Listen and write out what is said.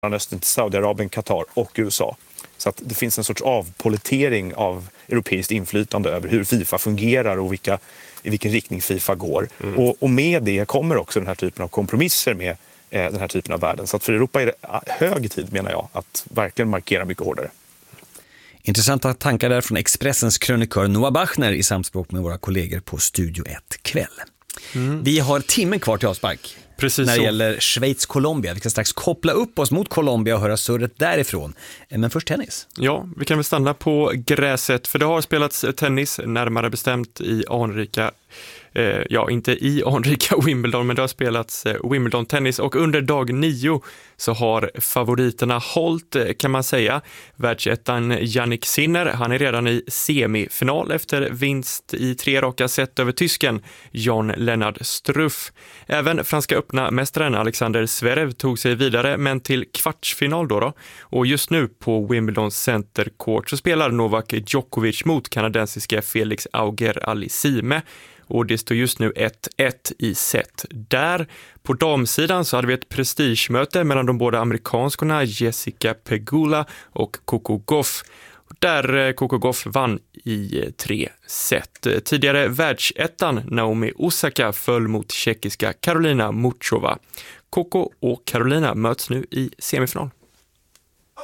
Mellanöstern till Saudiarabien, Qatar och USA. Så att det finns en sorts avpolitering av europeiskt inflytande över hur FIFA fungerar och i vilken riktning FIFA går. Och med det kommer också den här typen av kompromisser med den här typen av värden. Så att för Europa är det hög tid, menar jag, att verkligen markera mycket hårdare. Intressanta tankar där från Expressens krönikör Noah Bachner i samspråk med våra kollegor på Studio 1 kväll. Vi har timmen kvar till avspark. Precis när det så. gäller Schweiz-Colombia. Vi ska strax koppla upp oss mot Colombia och höra surret därifrån. Men först tennis. Ja, vi kan väl stanna på gräset, för det har spelats tennis, närmare bestämt i anrika, inte i anrika Wimbledon, men det har spelats Wimbledon-tennis, och under dag 9 så har favoriterna hållit, kan man säga. Världsettan Jannik Sinner, han är redan i semifinal efter vinst i 3 raka set över tysken Jan-Lennard Struff. Även franska öppna mästaren Alexander Zverev tog sig vidare, men till kvartsfinal då. Och just nu på Wimbledon Center Court så spelar Novak Djokovic mot kanadensiska Felix Auger-Aliassime. Och det står just nu 1-1 i set där. På damsidan så hade vi ett prestigemöte mellan de båda amerikanskorna Jessica Pegula och Coco Gauff, där Coco Gauff vann i 3 set. Tidigare världsettan Naomi Osaka föll mot tjeckiska Karolina Muchova. Coco och Karolina möts nu i semifinal.